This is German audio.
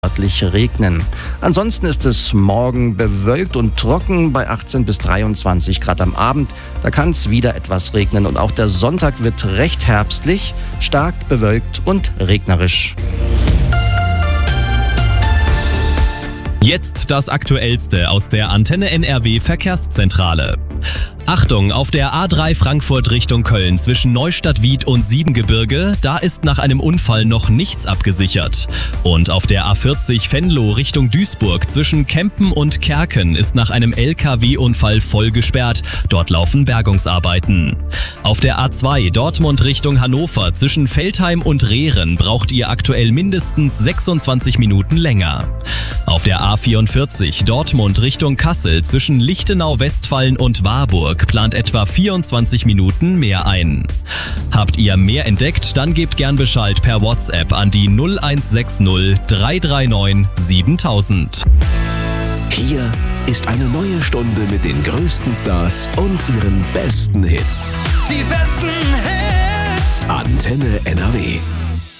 örtlich regnen. Ansonsten ist es morgen bewölkt und trocken bei 18 bis 23 Grad am Abend. Da kann es wieder etwas regnen und auch der Sonntag wird recht herbstlich, stark bewölkt und regnerisch. Jetzt das Aktuellste aus der Antenne NRW Verkehrszentrale. Achtung, auf der A3 Frankfurt Richtung Köln zwischen Neustadt-Wied und Siebengebirge, da ist nach einem Unfall noch nichts abgesichert. Und auf der A40 Venlo Richtung Duisburg zwischen Kempen und Kerken ist nach einem LKW-Unfall voll gesperrt. Dort laufen Bergungsarbeiten. Auf der A2 Dortmund Richtung Hannover zwischen Veltheim und Rehren braucht ihr aktuell mindestens 26 Minuten länger. Auf der A44 Dortmund Richtung Kassel zwischen Lichtenau-Westfalen und Warburg plant etwa 24 Minuten mehr ein. Habt ihr mehr entdeckt? Dann gebt gern Bescheid per WhatsApp an die 0160 339 7000. Hier ist eine neue Stunde mit den größten Stars und ihren besten Hits. Die besten Hits. Antenne NRW.